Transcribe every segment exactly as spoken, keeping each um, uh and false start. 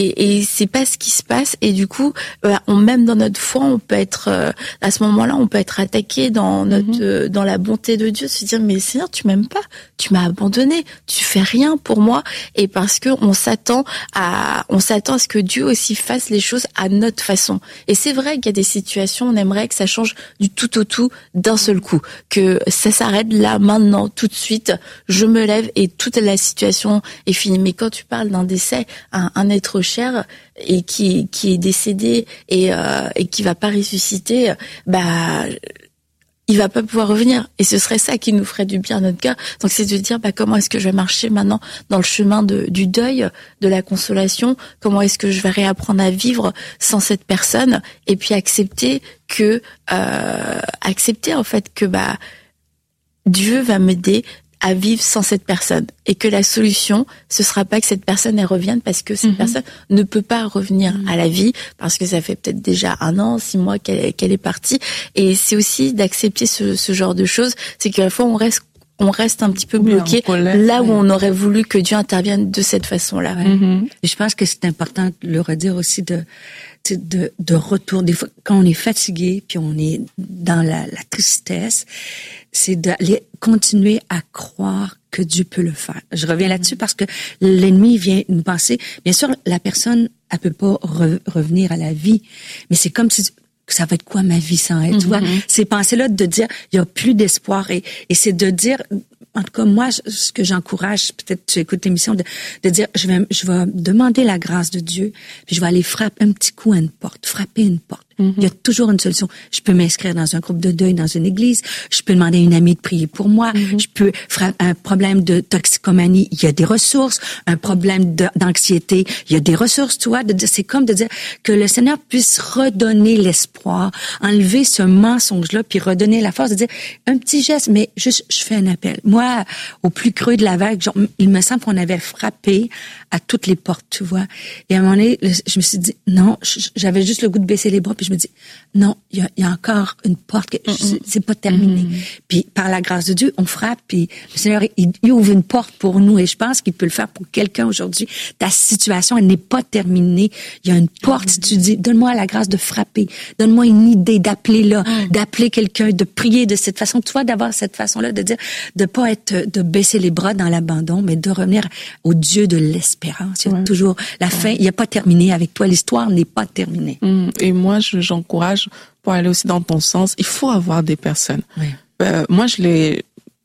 Et, et c'est pas ce qui se passe. Et du coup, euh, on, même dans notre foi, on peut être, euh, à ce moment-là, on peut être attaqué dans notre, mm-hmm. euh, dans la bonté de Dieu, se dire, mais Seigneur, tu m'aimes pas, tu m'as abandonné, tu fais rien pour moi. Et parce que on s'attend à, on s'attend à ce que Dieu aussi fasse les choses à notre façon. Et c'est vrai qu'il y a des situations, on aimerait que ça change du tout au tout d'un seul coup, que ça s'arrête là, maintenant, tout de suite, je me lève et toute la situation est finie. Mais quand tu parles d'un décès, un, un être cher et qui qui est décédé et euh, et qui va pas ressusciter, bah il va pas pouvoir revenir. Et ce serait ça qui nous ferait du bien à notre cœur. Donc c'est de dire bah comment est-ce que je vais marcher maintenant dans le chemin de du deuil, de la consolation, comment est-ce que je vais réapprendre à vivre sans cette personne et puis accepter que euh, accepter en fait que bah Dieu va m'aider à vivre sans cette personne et que la solution ce sera pas que cette personne elle revienne parce que cette mmh. personne ne peut pas revenir mmh. à la vie parce que ça fait peut-être déjà un an, six mois qu'elle, qu'elle est partie et c'est aussi d'accepter ce, ce genre de choses, c'est qu'à la fois on reste on reste un petit peu bloqué colère, là où ouais. on aurait voulu que Dieu intervienne de cette façon-là. Ouais. Mmh. Je pense que c'est important de le redire aussi de de de retour des fois quand on est fatigué puis on est dans la, la tristesse, c'est d'aller continuer à croire que Dieu peut le faire. Je reviens là-dessus parce que l'ennemi vient nous penser, bien sûr la personne elle peut pas re- revenir à la vie, mais c'est comme si ça va être quoi ma vie sans elle, mm-hmm. tu vois, ces pensées-là de dire il y a plus d'espoir et et c'est de dire en tout cas, moi, ce que j'encourage, peut-être tu écoutes l'émission, de, de dire, je vais, je vais demander la grâce de Dieu, puis je vais aller frapper un petit coup à une porte, frapper une porte. Mm-hmm. Il y a toujours une solution. Je peux m'inscrire dans un groupe de deuil, dans une église. Je peux demander à une amie de prier pour moi. Mm-hmm. Je peux faire un problème de toxicomanie. Il y a des ressources. Un problème de, d'anxiété. Il y a des ressources, tu vois. De, de, c'est comme de dire que le Seigneur puisse redonner l'espoir, enlever ce mensonge-là, puis redonner la force de dire un petit geste, mais juste, je fais un appel. Moi, au plus creux de la vague, genre, il me semble qu'on avait frappé à toutes les portes, tu vois. Et à un moment donné, je me suis dit, non, j'avais juste le goût de baisser les bras, puis je me dis, non, il y a, y a encore une porte, que mm-hmm. c'est pas terminé. Mm-hmm. Puis par la grâce de Dieu, on frappe, puis le Seigneur, il, il ouvre une porte pour nous, et je pense qu'il peut le faire pour quelqu'un aujourd'hui. Ta situation, elle n'est pas terminée. Il y a une porte, mm-hmm. si tu dis, donne-moi la grâce de frapper, donne-moi une idée d'appeler là, mm-hmm. d'appeler quelqu'un, de prier de cette façon, tu vois, d'avoir cette façon-là, de dire, de pas être, de baisser les bras dans l'abandon, mais de revenir au Dieu de l'espérance. Il y a ouais. toujours la ouais. fin, il n'y a pas terminé avec toi, l'histoire n'est pas terminée. Mmh. Et moi, je, j'encourage, pour aller aussi dans ton sens, il faut avoir des personnes. Oui. Euh, moi, je l'ai,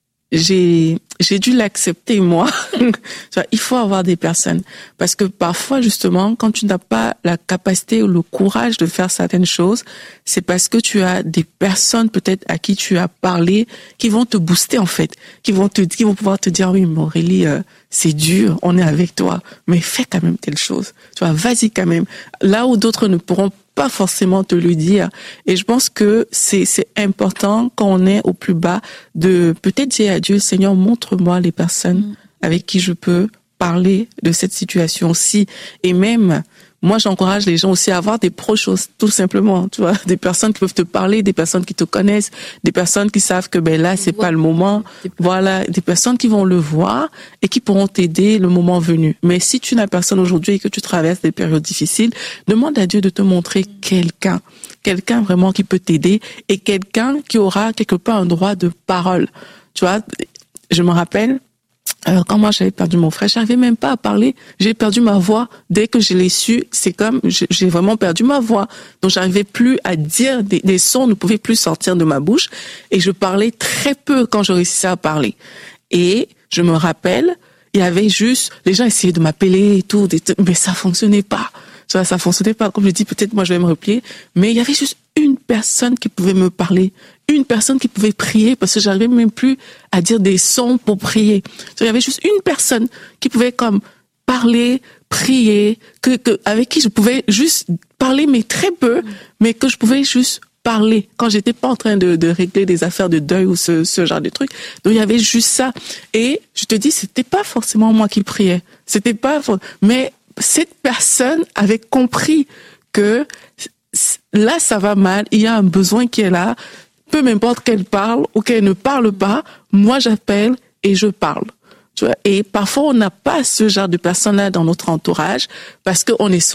j'ai, j'ai dû l'accepter, moi. Il faut avoir des personnes. Parce que parfois, justement, quand tu n'as pas la capacité ou le courage de faire certaines choses, c'est parce que tu as des personnes, peut-être, à qui tu as parlé, qui vont te booster, en fait. Qui vont te, qui vont pouvoir te dire, oui, mais Aurélie, euh, c'est dur, on est avec toi, mais fais quand même telle chose. Tu vois, vas-y quand même. Là où d'autres ne pourront pas forcément te le dire. Et je pense que c'est, c'est important quand on est au plus bas de peut-être dire à Dieu, Seigneur, montre-moi les personnes mmh. avec qui je peux parler de cette situation-ci. Et même, moi, j'encourage les gens aussi à avoir des proches, tout simplement, tu vois, des personnes qui peuvent te parler, des personnes qui te connaissent, des personnes qui savent que ben là, c'est pas le moment. Voilà, des personnes qui vont le voir et qui pourront t'aider le moment venu. Mais si tu n'as personne aujourd'hui et que tu traverses des périodes difficiles, demande à Dieu de te montrer quelqu'un, quelqu'un vraiment qui peut t'aider et quelqu'un qui aura quelque part un droit de parole. Tu vois, je me rappelle, Euh, quand moi j'avais perdu mon frère, j'arrivais même pas à parler. J'ai perdu ma voix. Dès que je l'ai su, c'est comme j'ai vraiment perdu ma voix. Donc j'arrivais plus à dire, des, des sons ne pouvaient plus sortir de ma bouche. Et je parlais très peu quand je réussissais à parler. Et je me rappelle, il y avait juste, les gens essayaient de m'appeler et tout, mais ça fonctionnait pas. Ça, ça fonctionnait pas. Comme je dis, peut-être moi je vais me replier. Mais il y avait juste une personne qui pouvait me parler. Une personne qui pouvait prier parce que j'arrivais même plus à dire des sons pour prier. Il y avait juste une personne qui pouvait comme parler, prier, que, que, avec qui je pouvais juste parler, mais très peu, mais que je pouvais juste parler quand j'étais pas en train de, de régler des affaires de deuil ou ce, ce genre de trucs. Donc il y avait juste ça. Et je te dis, c'était pas forcément moi qui priais. C'était pas, mais cette personne avait compris que là, ça va mal, il y a un besoin qui est là. Peu m'importe qu'elle parle ou qu'elle ne parle pas, moi j'appelle et je parle. Tu vois, et parfois on n'a pas ce genre de personnes-là dans notre entourage parce qu'on est